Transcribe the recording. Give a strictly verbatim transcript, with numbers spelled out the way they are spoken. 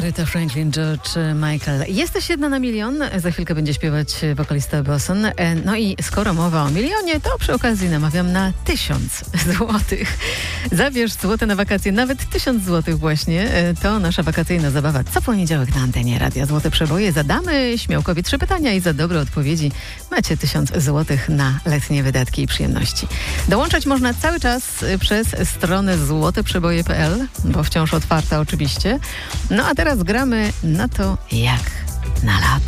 Aretha Franklin, George Michael. Jesteś jedna na milion, za chwilkę będzie śpiewać wokalista Boson. No i skoro mowa o milionie, to przy okazji namawiam na tysiąc złotych. Zabierz złote na wakacje, nawet tysiąc złotych właśnie. To nasza wakacyjna zabawa. Co poniedziałek na antenie Radia Złote Przeboje zadamy śmiałkowi trzy pytania i za dobre odpowiedzi macie tysiąc złotych na letnie wydatki i przyjemności. Dołączać można cały czas przez stronę złoteprzeboje kropka p l, bo wciąż otwarta oczywiście. No a teraz gramy na to jak na lato.